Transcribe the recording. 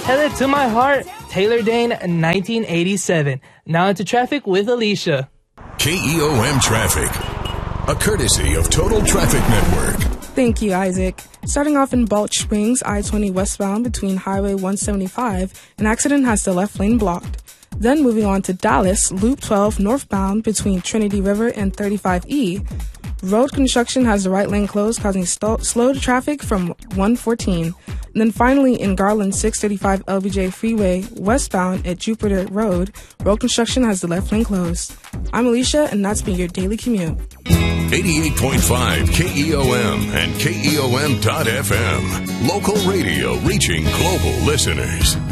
Headed to My Heart, Taylor Dane, 1987. Now into traffic with Alicia. KEOM Traffic, a courtesy of Total Traffic Network. Thank you, Isaac. Starting off in Balch Springs, I-20 westbound between Highway 175, an accident has the left lane blocked. Then moving on to Dallas, Loop 12 northbound between Trinity River and 35E. Road construction has the right lane closed, causing slowed traffic from 114. And then finally in Garland 635 LBJ Freeway westbound at Jupiter Road, road construction has the left lane closed. I'm Alicia, and that's been your daily commute. 88.5 KEOM and KEOM.FM. Local radio reaching global listeners.